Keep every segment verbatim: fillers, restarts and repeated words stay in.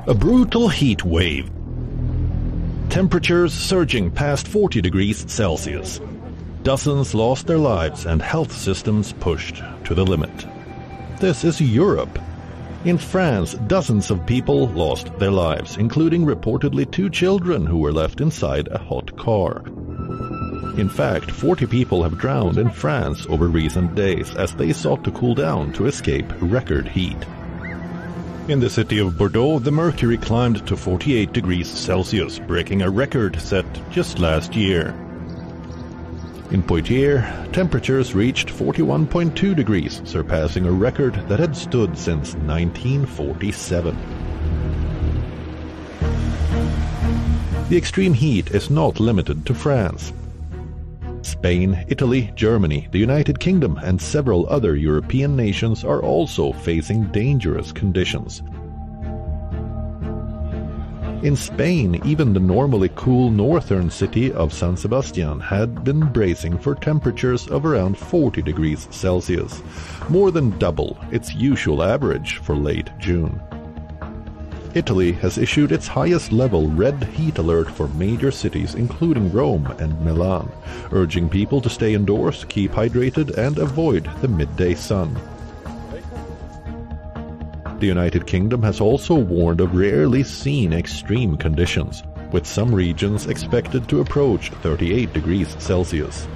A brutal heat wave. Temperatures surging past forty degrees Celsius. Dozens lost their lives and health systems pushed to the limit. This is Europe. In France, dozens of people lost their lives, including reportedly two children who were left inside a hot car. In fact, forty people have drowned in France over recent days as they sought to cool down to escape record heat. In the city of Bordeaux, the mercury climbed to forty-eight degrees Celsius, breaking a record set just last year. In Poitiers, temperatures reached forty-one point two degrees, surpassing a record that had stood since nineteen forty-seven. The extreme heat is not limited to France. Spain, Italy, Germany, the United Kingdom, and several other European nations are also facing dangerous conditions. In Spain, even the normally cool northern city of San Sebastian had been bracing for temperatures of around forty degrees Celsius, more than double its usual average for late June. Italy has issued its highest-level red heat alert for major cities including Rome and Milan, urging people to stay indoors, keep hydrated, and avoid the midday sun. The United Kingdom has also warned of rarely seen extreme conditions, with some regions expected to approach thirty-eight degrees Celsius.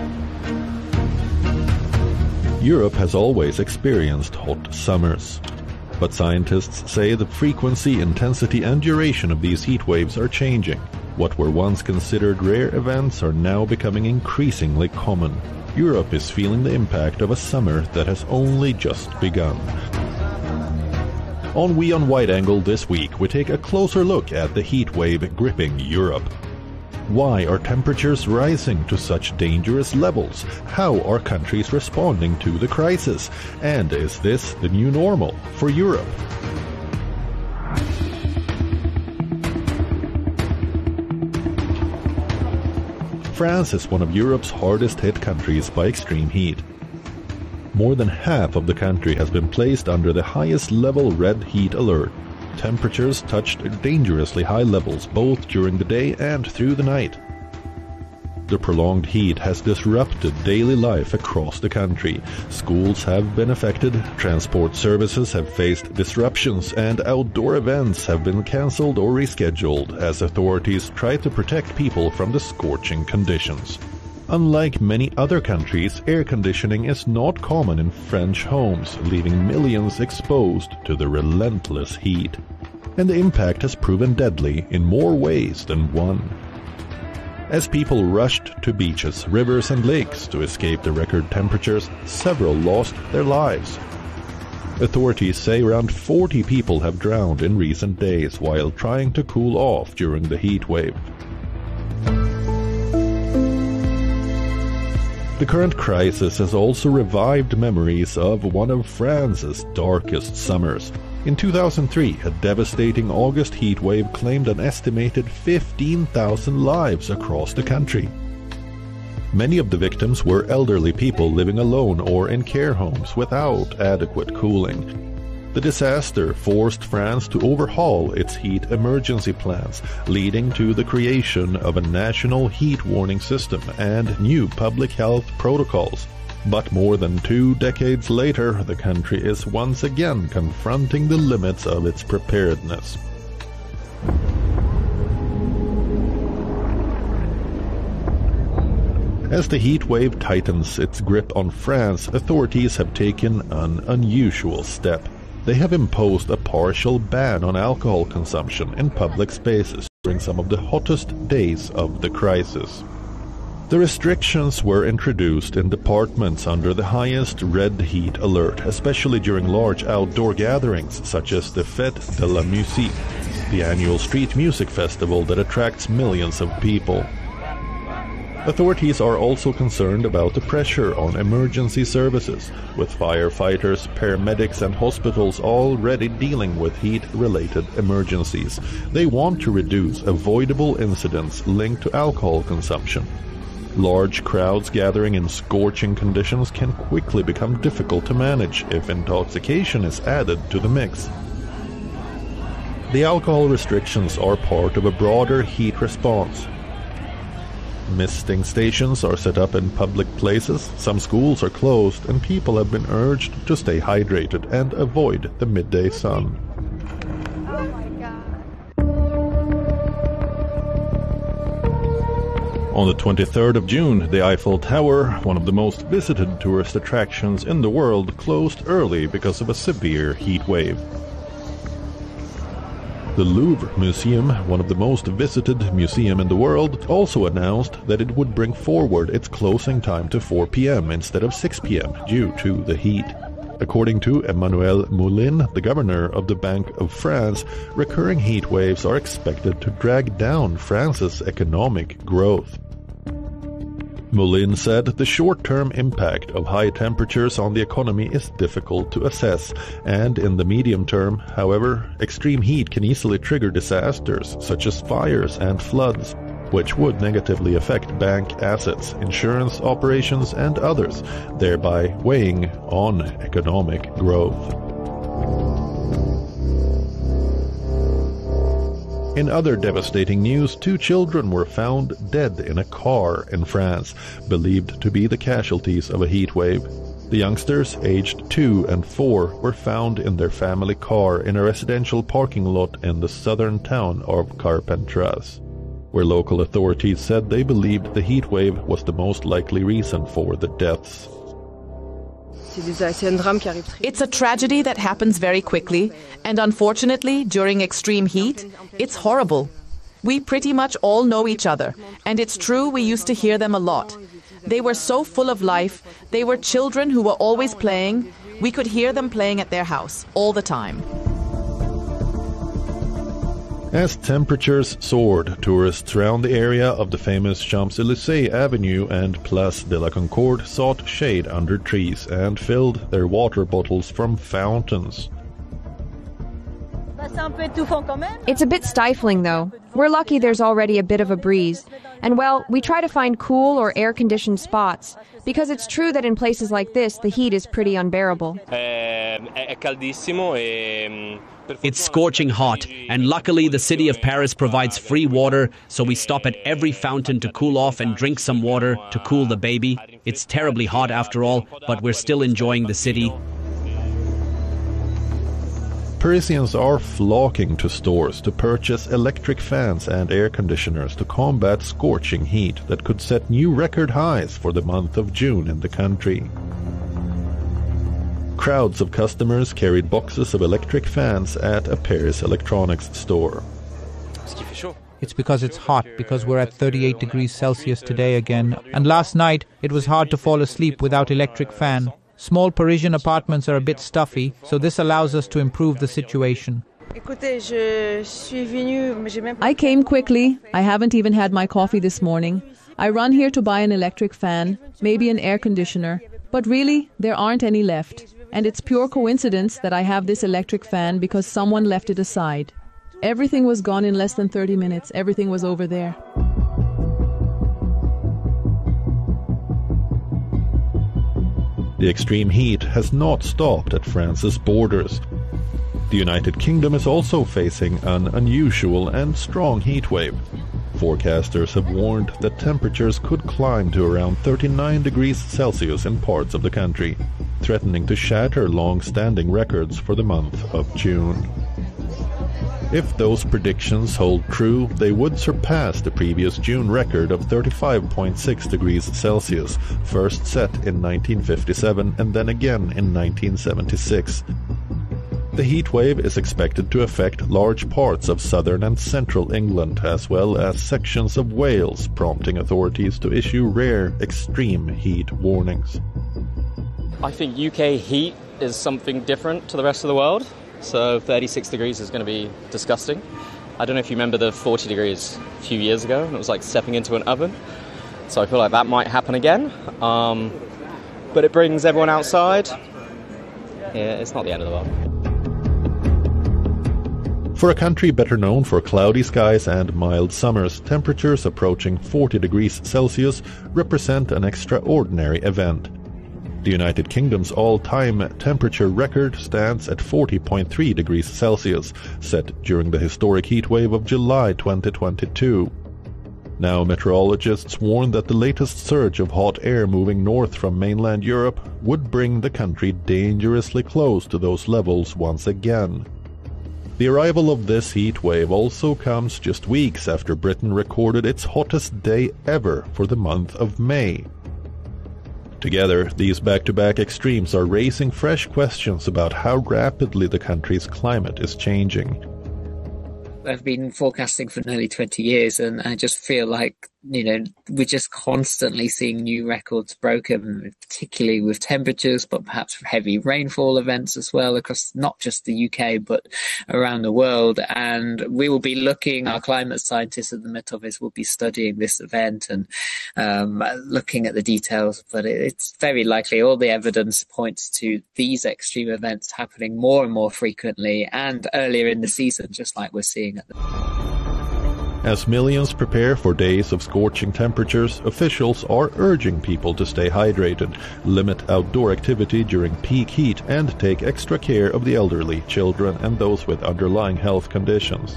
Europe has always experienced hot summers. But scientists say the frequency, intensity, and duration of these heat waves are changing. What were once considered rare events are now becoming increasingly common. Europe is feeling the impact of a summer that has only just begun. On We on Wide Angle this week, we take a closer look at the heat wave gripping Europe. Why are temperatures rising to such dangerous levels? How are countries responding to the crisis? And is this the new normal for Europe? France is one of Europe's hardest-hit countries by extreme heat. More than half of the country has been placed under the highest-level red heat alert. Temperatures touched dangerously high levels both during the day and through the night. The prolonged heat has disrupted daily life across the country. Schools have been affected, transport services have faced disruptions, and outdoor events have been cancelled or rescheduled as authorities try to protect people from the scorching conditions. Unlike many other countries, air conditioning is not common in French homes, leaving millions exposed to the relentless heat. And the impact has proven deadly in more ways than one. As people rushed to beaches, rivers, and lakes to escape the record temperatures, several lost their lives. Authorities say around forty people have drowned in recent days while trying to cool off during the heat wave. The current crisis has also revived memories of one of France's darkest summers. In two thousand three, a devastating August heat wave claimed an estimated fifteen thousand lives across the country. Many of the victims were elderly people living alone or in care homes without adequate cooling. The disaster forced France to overhaul its heat emergency plans, leading to the creation of a national heat warning system and new public health protocols. But more than two decades later, the country is once again confronting the limits of its preparedness. As the heat wave tightens its grip on France, authorities have taken an unusual step. They have imposed a partial ban on alcohol consumption in public spaces during some of the hottest days of the crisis. The restrictions were introduced in departments under the highest red heat alert, especially during large outdoor gatherings such as the Fête de la Musique, the annual street music festival that attracts millions of people. Authorities are also concerned about the pressure on emergency services, with firefighters, paramedics, and hospitals already dealing with heat-related emergencies. They want to reduce avoidable incidents linked to alcohol consumption. Large crowds gathering in scorching conditions can quickly become difficult to manage if intoxication is added to the mix. The alcohol restrictions are part of a broader heat response. Misting stations are set up in public places, some schools are closed, and people have been urged to stay hydrated and avoid the midday sun. Oh my God. On the twenty-third of June, the Eiffel Tower, one of the most visited tourist attractions in the world, closed early because of a severe heat wave. The Louvre Museum, one of the most visited museums in the world, also announced that it would bring forward its closing time to four p m instead of six p m due to the heat. According to Emmanuel Moulin, the governor of the Bank of France, recurring heat waves are expected to drag down France's economic growth. Moulin said the short-term impact of high temperatures on the economy is difficult to assess, and in the medium term, however, extreme heat can easily trigger disasters such as fires and floods, which would negatively affect bank assets, insurance operations, and others, thereby weighing on economic growth. In other devastating news, two children were found dead in a car in France, believed to be the casualties of a heat wave. The youngsters, aged two and four, were found in their family car in a residential parking lot in the southern town of Carpentras, where local authorities said they believed the heat wave was the most likely reason for the deaths. It's a tragedy that happens very quickly, and unfortunately, during extreme heat, it's horrible. We pretty much all know each other, and it's true we used to hear them a lot. They were so full of life, they were children who were always playing. We could hear them playing at their house all the time. As temperatures soared, tourists around the area of the famous Champs-Élysées Avenue and Place de la Concorde sought shade under trees and filled their water bottles from fountains. It's a bit stifling, though. We're lucky there's already a bit of a breeze. And, well, we try to find cool or air-conditioned spots, because it's true that in places like this, the heat is pretty unbearable. It's scorching hot, and luckily the city of Paris provides free water, so we stop at every fountain to cool off and drink some water to cool the baby. It's terribly hot after all, but we're still enjoying the city. Parisians are flocking to stores to purchase electric fans and air conditioners to combat scorching heat that could set new record highs for the month of June in the country. Crowds of customers carried boxes of electric fans at a Paris electronics store. It's because it's hot, because we're at thirty-eight degrees Celsius today again, and last night it was hard to fall asleep without electric fan. Small Parisian apartments are a bit stuffy, so this allows us to improve the situation. I came quickly. I haven't even had my coffee this morning. I run here to buy an electric fan, maybe an air conditioner, but really, there aren't any left. And it's pure coincidence that I have this electric fan because someone left it aside. Everything was gone in less than thirty minutes. Everything was over there. The extreme heat has not stopped at France's borders. The United Kingdom is also facing an unusual and strong heat wave. Forecasters have warned that temperatures could climb to around thirty-nine degrees Celsius in parts of the country, threatening to shatter long-standing records for the month of June. If those predictions hold true, they would surpass the previous June record of thirty-five point six degrees Celsius, first set in nineteen fifty-seven and then again in nineteen seventy-six. The heat wave is expected to affect large parts of southern and central England, as well as sections of Wales, prompting authorities to issue rare extreme heat warnings. I think U K heat is something different to the rest of the world. So thirty-six degrees is going to be disgusting. I don't know if you remember the forty degrees a few years ago, and it was like stepping into an oven. So I feel like that might happen again. Um, but it brings everyone outside. Yeah, it's not the end of the world. For a country better known for cloudy skies and mild summers, temperatures approaching forty degrees Celsius represent an extraordinary event. The United Kingdom's all-time temperature record stands at forty point three degrees Celsius, set during the historic heatwave of July twenty twenty-two. Now meteorologists warn that the latest surge of hot air moving north from mainland Europe would bring the country dangerously close to those levels once again. The arrival of this heat wave also comes just weeks after Britain recorded its hottest day ever for the month of May. Together, these back-to-back extremes are raising fresh questions about how rapidly the country's climate is changing. I've been forecasting for nearly twenty years, and I just feel like, you know, we're just constantly seeing new records broken, particularly with temperatures, but perhaps heavy rainfall events as well across not just the U K, but around the world. And we will be looking, our climate scientists at the Met Office will be studying this event and um, looking at the details. But it's very likely all the evidence points to these extreme events happening more and more frequently and earlier in the season, just like we're seeing at the moment. As millions prepare for days of scorching temperatures, officials are urging people to stay hydrated, limit outdoor activity during peak heat, and take extra care of the elderly, children, and those with underlying health conditions.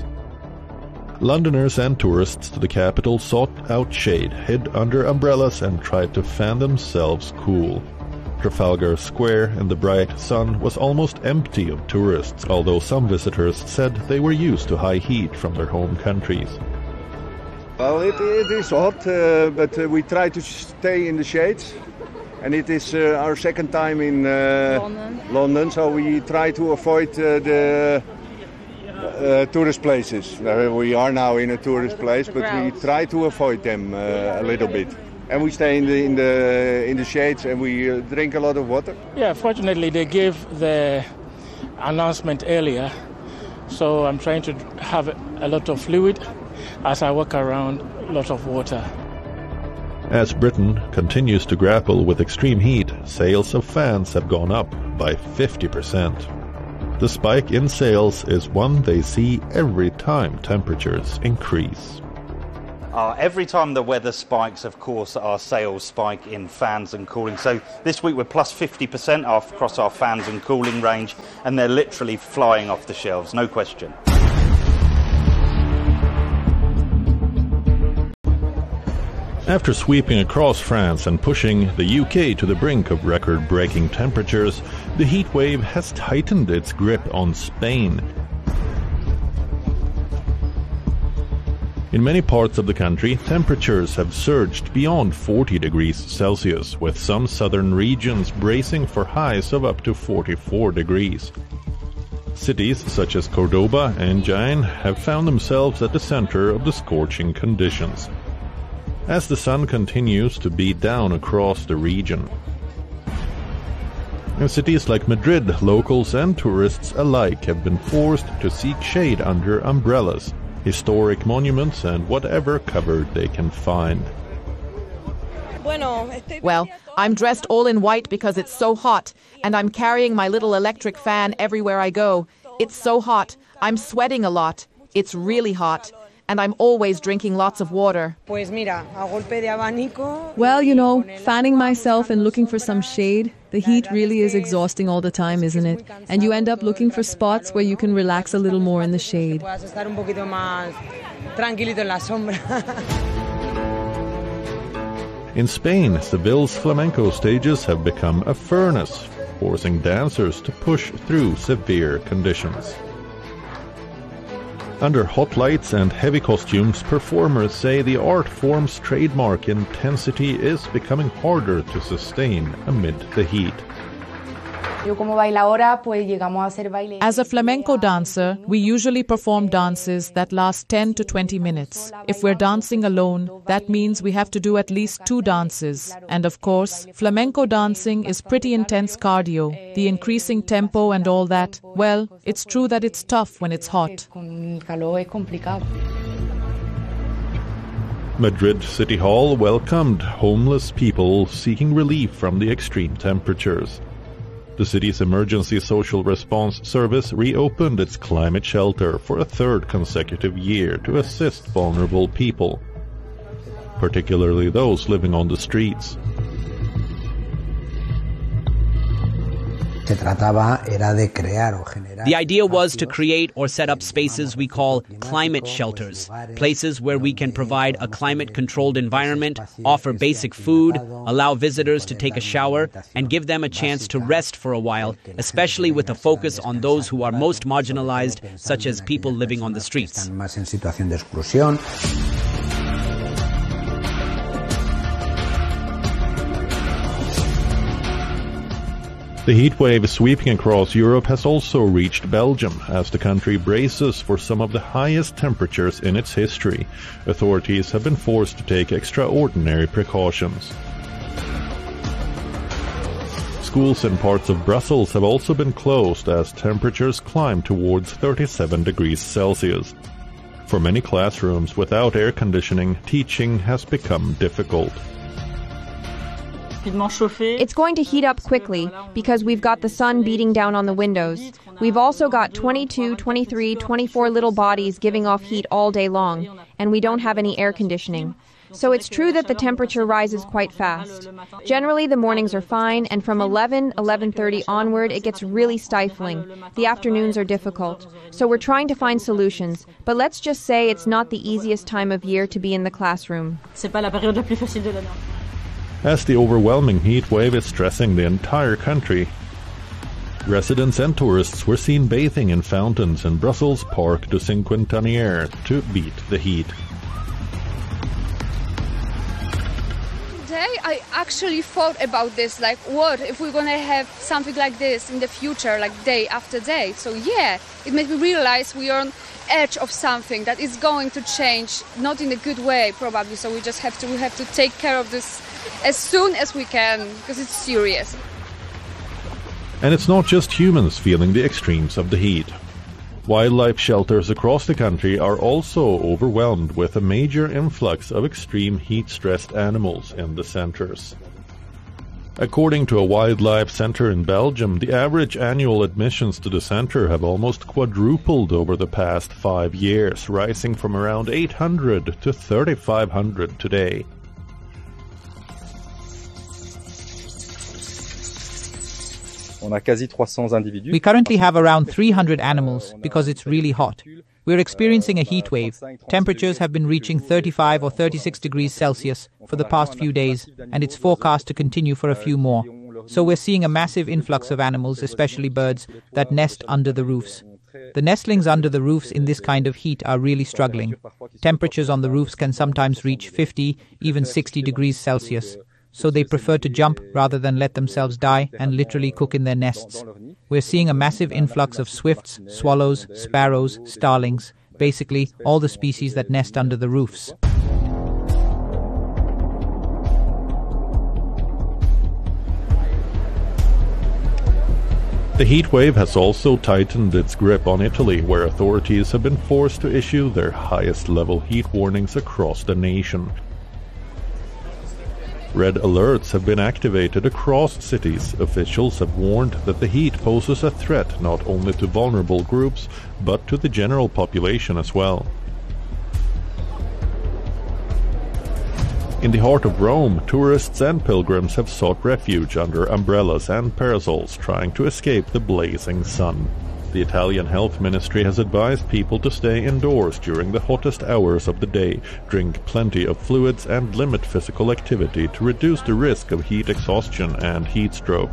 Londoners and tourists to the capital sought out shade, hid under umbrellas, and tried to fan themselves cool. Trafalgar Square in the bright sun was almost empty of tourists, although some visitors said they were used to high heat from their home countries. Well, it, it is hot, uh, but uh, we try to stay in the shades. And it is uh, our second time in uh, London. London, so we try to avoid uh, the uh, tourist places. Uh, we are now in a tourist place, but we try to avoid them uh, a little bit. And we stay in the in the in the shades, and we uh, drink a lot of water. Yeah, fortunately they gave the announcement earlier, so I'm trying to have a lot of fluid as I walk around, a lot of water. As Britain continues to grapple with extreme heat, sales of fans have gone up by fifty percent. The spike in sales is one they see every time temperatures increase. Uh, every time the weather spikes, of course, our sales spike in fans and cooling. So this week we're plus fifty percent off across our fans and cooling range, and they're literally flying off the shelves, no question. After sweeping across France and pushing the U K to the brink of record-breaking temperatures, the heat wave has tightened its grip on Spain. In many parts of the country, temperatures have surged beyond forty degrees Celsius, with some southern regions bracing for highs of up to forty-four degrees. Cities such as Cordoba and Jaén have found themselves at the center of the scorching conditions, as the sun continues to beat down across the region. In cities like Madrid, locals and tourists alike have been forced to seek shade under umbrellas, historic monuments, and whatever cover they can find. Well, I'm dressed all in white because it's so hot, and I'm carrying my little electric fan everywhere I go. It's so hot. I'm sweating a lot. It's really hot. And I'm always drinking lots of water. Well, you know, fanning myself and looking for some shade, the heat really is exhausting all the time, isn't it? And you end up looking for spots where you can relax a little more in the shade. In Spain, Seville's flamenco stages have become a furnace, forcing dancers to push through severe conditions. Under hot lights and heavy costumes, performers say the art form's trademark intensity is becoming harder to sustain amid the heat. As a flamenco dancer, we usually perform dances that last ten to twenty minutes. If we're dancing alone, that means we have to do at least two dances. And of course, flamenco dancing is pretty intense cardio. The increasing tempo and all that, well, it's true that it's tough when it's hot. Madrid City Hall welcomed homeless people seeking relief from the extreme temperatures. The city's emergency social response service reopened its climate shelter for a third consecutive year to assist vulnerable people, particularly those living on the streets. The idea was to create or set up spaces we call climate shelters, places where we can provide a climate-controlled environment, offer basic food, allow visitors to take a shower, and give them a chance to rest for a while, especially with a focus on those who are most marginalized, such as people living on the streets. The heat wave sweeping across Europe has also reached Belgium, as the country braces for some of the highest temperatures in its history. Authorities have been forced to take extraordinary precautions. Schools in parts of Brussels have also been closed as temperatures climb towards thirty-seven degrees Celsius. For many classrooms without air conditioning, teaching has become difficult. It's going to heat up quickly because we've got the sun beating down on the windows. We've also got twenty-two, twenty-three, twenty-four little bodies giving off heat all day long, and we don't have any air conditioning. So it's true that the temperature rises quite fast. Generally, the mornings are fine, and from eleven, eleven thirty onward, it gets really stifling. The afternoons are difficult. So we're trying to find solutions, but let's just say it's not the easiest time of year to be in the classroom. As the overwhelming heat wave is stressing the entire country, residents and tourists were seen bathing in fountains in Brussels' Parc de Cinquantenaire to beat the heat. Today I actually thought about this, like what if we're gonna have something like this in the future, like day after day. So yeah, it made me realize we are on edge of something that is going to change, not in a good way probably, so we just have to we have to take care of this as soon as we can, because it's serious. And it's not just humans feeling the extremes of the heat. Wildlife shelters across the country are also overwhelmed with a major influx of extreme heat-stressed animals in the centers. According to a wildlife center in Belgium, the average annual admissions to the center have almost quadrupled over the past five years, rising from around eight hundred to thirty-five hundred today. We currently have around three hundred animals because it's really hot. We're experiencing a heat wave. Temperatures have been reaching thirty-five or thirty-six degrees Celsius for the past few days, and it's forecast to continue for a few more. So we're seeing a massive influx of animals, especially birds, that nest under the roofs. The nestlings under the roofs in this kind of heat are really struggling. Temperatures on the roofs can sometimes reach fifty, even sixty degrees Celsius. So they prefer to jump rather than let themselves die and literally cook in their nests. We're seeing a massive influx of swifts, swallows, sparrows, starlings, basically all the species that nest under the roofs. The heat wave has also tightened its grip on Italy, where authorities have been forced to issue their highest level heat warnings across the nation. Red alerts have been activated across cities. Officials have warned that the heat poses a threat not only to vulnerable groups, but to the general population as well. In the heart of Rome, tourists and pilgrims have sought refuge under umbrellas and parasols, trying to escape the blazing sun. The Italian health ministry has advised people to stay indoors during the hottest hours of the day, drink plenty of fluids and limit physical activity to reduce the risk of heat exhaustion and heat stroke.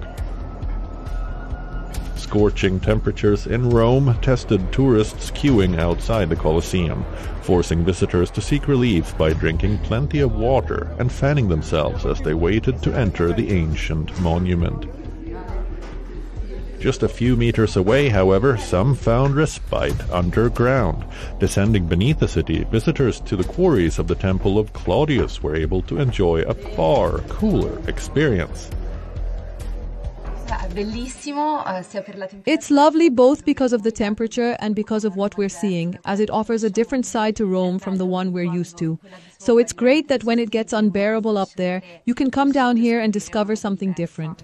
Scorching temperatures in Rome tested tourists queuing outside the Colosseum, forcing visitors to seek relief by drinking plenty of water and fanning themselves as they waited to enter the ancient monument. Just a few meters away, however, some found respite underground. Descending beneath the city, visitors to the quarries of the Temple of Claudius were able to enjoy a far cooler experience. It's lovely both because of the temperature and because of what we're seeing, as it offers a different side to Rome from the one we're used to. So it's great that when it gets unbearable up there, you can come down here and discover something different.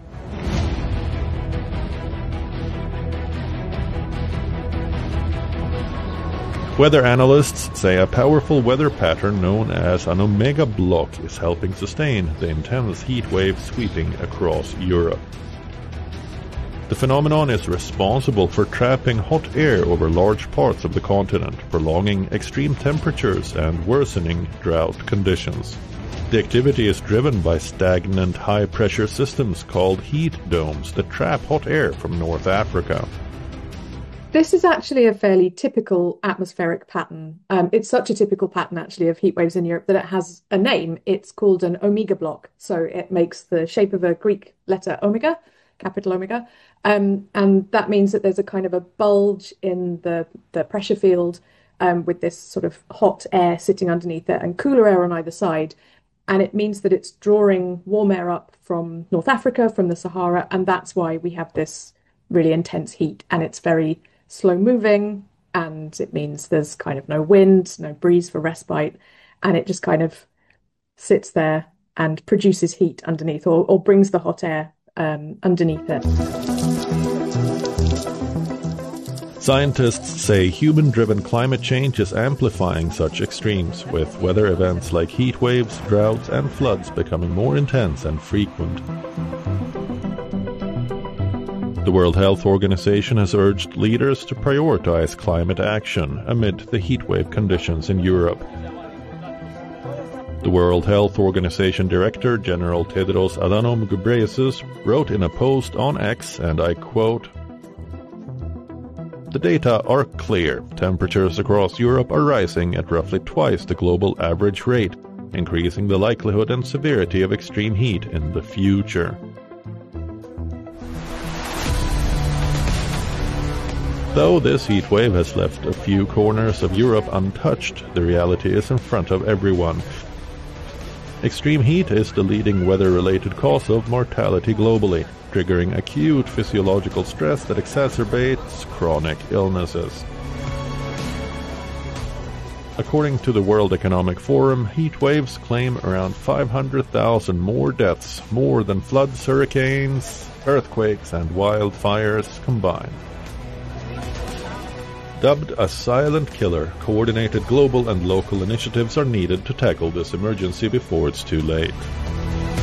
Weather analysts say a powerful weather pattern known as an omega block is helping sustain the intense heat wave sweeping across Europe. The phenomenon is responsible for trapping hot air over large parts of the continent, prolonging extreme temperatures and worsening drought conditions. The activity is driven by stagnant high-pressure systems called heat domes that trap hot air from North Africa. This is actually a fairly typical atmospheric pattern. Um, it's such a typical pattern, actually, of heat waves in Europe that it has a name. It's called an omega block. So it makes the shape of a Greek letter omega, capital omega. Um, and that means that there's a kind of a bulge in the, the pressure field um, with this sort of hot air sitting underneath it and cooler air on either side. And it means that it's drawing warm air up from North Africa, from the Sahara. And that's why we have this really intense heat. And it's very slow moving, and it means there's kind of no wind, no breeze for respite, and it just kind of sits there and produces heat underneath, or, or brings the hot air um, underneath it. Scientists say human-driven climate change is amplifying such extremes, with weather events like heat waves, droughts, and floods becoming more intense and frequent. The World Health Organization has urged leaders to prioritize climate action amid the heatwave conditions in Europe. The World Health Organization Director General Tedros Adhanom Ghebreyesus wrote in a post on X, and I quote, "The data are clear. Temperatures across Europe are rising at roughly twice the global average rate, increasing the likelihood and severity of extreme heat in the future." Though this heat wave has left a few corners of Europe untouched, the reality is in front of everyone. Extreme heat is the leading weather-related cause of mortality globally, triggering acute physiological stress that exacerbates chronic illnesses. According to the World Economic Forum, heat waves claim around five hundred thousand more deaths, more than floods, hurricanes, earthquakes, and wildfires combined. Dubbed a silent killer, coordinated global and local initiatives are needed to tackle this emergency before it's too late.